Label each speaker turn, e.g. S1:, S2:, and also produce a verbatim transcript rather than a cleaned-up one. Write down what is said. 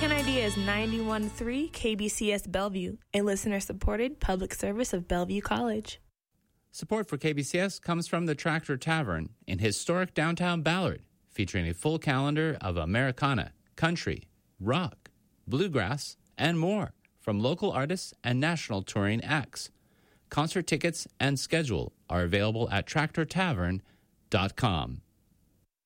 S1: Second Idea is ninety-one point three K B C S Bellevue, a listener-supported public service of Bellevue College.
S2: Support for K B C S comes from the Tractor Tavern in historic downtown Ballard, featuring a full calendar of Americana, country, rock, bluegrass, and more from local artists and national touring acts. Concert tickets and schedule are available at tractor tavern dot com.